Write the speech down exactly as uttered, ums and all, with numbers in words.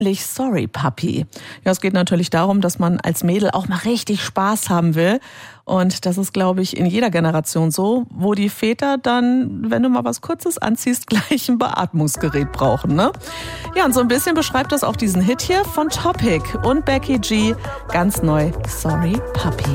Sorry Puppy. Ja, es geht natürlich darum, dass man als Mädel auch mal richtig Spaß haben will. Und das ist, glaube ich, in jeder Generation so, wo die Väter dann, wenn du mal was Kurzes anziehst, gleich ein Beatmungsgerät brauchen, ne? Ja, und so ein bisschen beschreibt das auch diesen Hit hier von Topic und Becky G. Ganz neu, Sorry Puppy.